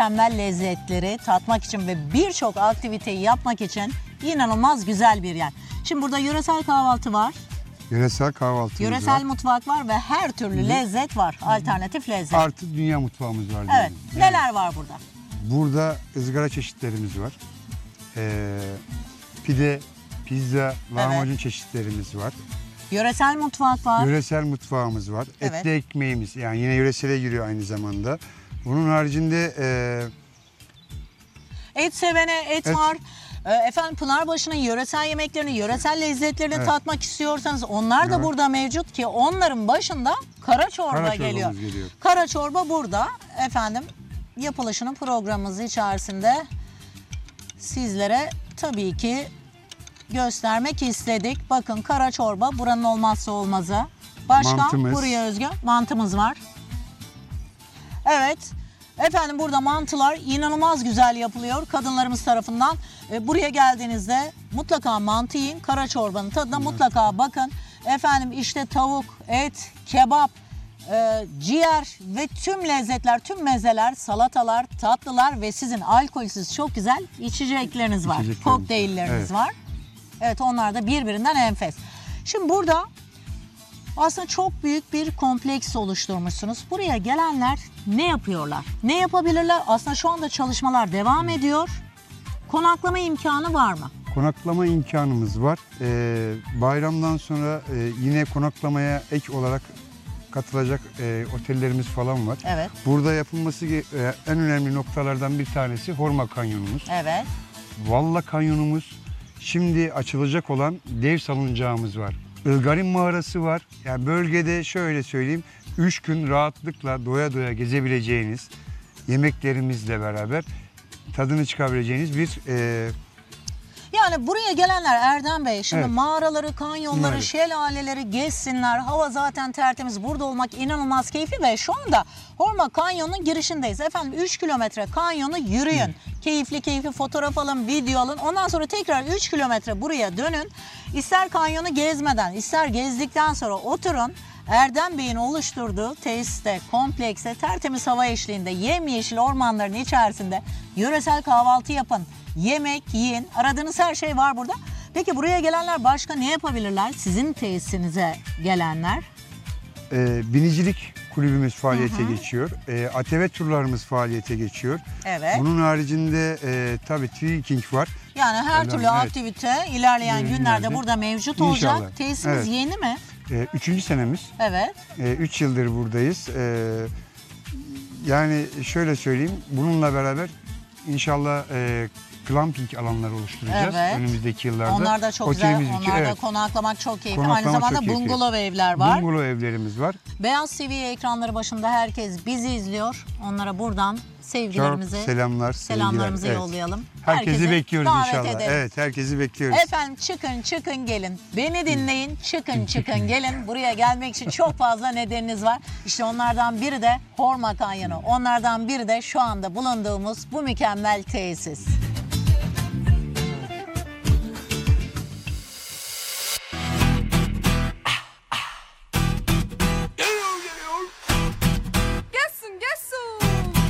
mükemmel lezzetleri tatmak için ve birçok aktiviteyi yapmak için inanılmaz güzel bir yer. Şimdi burada yöresel kahvaltı var. Yöresel kahvaltımız Yöresel var. mutfak var ve her türlü lezzet var. Alternatif lezzet. Artı dünya mutfağımız var. Evet. diyelim. Neler var burada? Burada ızgara çeşitlerimiz var. Pide, pizza, lahmacun çeşitlerimiz var. Yöresel mutfak var. Yöresel mutfağımız var. Evet. Etli ekmeğimiz, yani yine yöresele giriyor aynı zamanda. Bunun haricinde Et sevene et Et. var. Efendim Pınarbaşı'nın yöresel yemeklerini, yöresel lezzetlerini tatmak istiyorsanız onlar da Evet. burada mevcut ki onların başında kara çorba Kara geliyor. çorbamız geliyor. Kara çorba burada. Efendim yapılışının programımız içerisinde sizlere tabii ki göstermek istedik. Bakın kara çorba buranın olmazsa olmazı. Başka Mantımız. buraya özgü mantımız var. Evet. Efendim burada mantılar inanılmaz güzel yapılıyor kadınlarımız tarafından. Buraya geldiğinizde mutlaka mantı yiyin. Kara çorbanın tadına mutlaka bakın. Efendim işte tavuk, et, kebap, ciğer ve tüm lezzetler, tüm mezeler, salatalar, tatlılar ve sizin alkolsüz çok güzel içecekleriniz var. İçeceklerimiz Kokteylleriniz var. var. Evet, onlar da birbirinden enfes. Şimdi burada aslında çok büyük bir kompleks oluşturmuşsunuz. Buraya gelenler ne yapıyorlar? Ne yapabilirler? Aslında şu anda çalışmalar devam ediyor. Konaklama imkanı var mı? konaklama imkanımız var. Bayramdan sonra yine konaklamaya ek olarak katılacak otellerimiz falan var. Evet. Burada yapılması en önemli noktalardan bir tanesi Horma Kanyonumuz. Evet. Valla Kanyonumuz, şimdi açılacak olan dev salıncağımız var. Ilgarin Mağarası var. Yani bölgede şöyle söyleyeyim, 3 gün rahatlıkla doya doya gezebileceğiniz, yemeklerimizle beraber tadını çıkabileceğiniz bir Yani buraya gelenler Erdem Bey şimdi Evet. mağaraları, kanyonları, Evet. şelaleleri gezsinler. Hava zaten tertemiz. Burada olmak inanılmaz keyifli ve şu anda Horma Kanyonu'nun girişindeyiz. Efendim 3 kilometre kanyonu yürüyün. Keyifli keyifli fotoğraf alın, video alın. Ondan sonra tekrar 3 kilometre buraya dönün. İster kanyonu gezmeden, ister gezdikten sonra oturun. Erdem Bey'in oluşturduğu tesiste, komplekse, tertemiz hava eşliğinde, yemyeşil ormanların içerisinde yöresel kahvaltı yapın. Yemek yiyin. Aradığınız her şey var burada. Peki buraya gelenler başka ne yapabilirler? Sizin tesisinize gelenler. binicilik kulübümüz faaliyete geçiyor. ATV turlarımız faaliyete geçiyor. Evet. Bunun haricinde tabii trekking var. Yani her Evet. türlü aktivite ilerleyen günlerde Günlerde. burada mevcut İnşallah. olacak. Tesisimiz Evet. yeni mi? 3. senemiz. Evet. 3 yıldır buradayız. Yani şöyle söyleyeyim, bununla beraber inşallah glamping alanları oluşturacağız Evet. önümüzdeki yıllarda. Onlar da çok güzel. Otelimiz için, Onlarda evet. konaklamak çok keyifli. Konaklama Aynı zamanda çok keyifli. bungalov evler var. Bungalov evlerimiz var. Beyaz TV ekranları başında herkes bizi izliyor. Onlara buradan sevgilerimizi, Çok selamlar, selamlarımızı sevgiler. Evet. yollayalım. Herkesi bekliyoruz davet inşallah. ederiz. Evet, herkesi bekliyoruz. Efendim çıkın gelin. Beni dinleyin, çıkın gelin. Buraya gelmek için çok fazla nedeniniz var. İşte onlardan biri de Horma Kanyonu. Onlardan biri de şu anda bulunduğumuz bu mükemmel tesis.